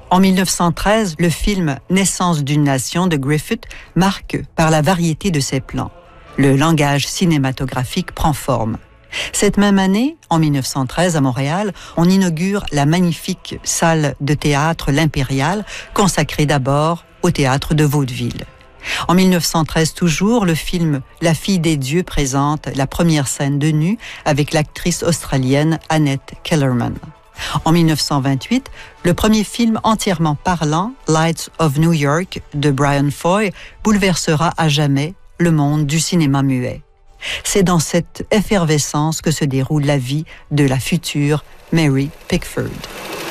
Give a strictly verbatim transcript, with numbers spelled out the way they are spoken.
En mille neuf cent treize, le film « Naissance d'une nation » de Griffith marque par la variété de ses plans. Le langage cinématographique prend forme. Cette même année, en mille neuf cent treize, à Montréal, on inaugure la magnifique salle de théâtre L'Impérial, consacrée d'abord au théâtre de vaudeville. En mille neuf cent treize toujours, le film La fille des dieux présente la première scène de nu avec l'actrice australienne Annette Kellerman. En mille neuf cent vingt-huit, le premier film entièrement parlant, Lights of New York, de Brian Foy, bouleversera à jamais le monde du cinéma muet. C'est dans cette effervescence que se déroule la vie de la future Mary Pickford.